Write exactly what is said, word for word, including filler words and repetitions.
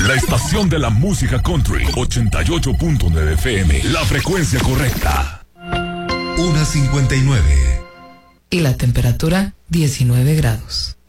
La estación de la música country, ochenta y ocho punto nueve F M, la frecuencia correcta. una cincuenta y nueve. Y la temperatura, diecinueve grados.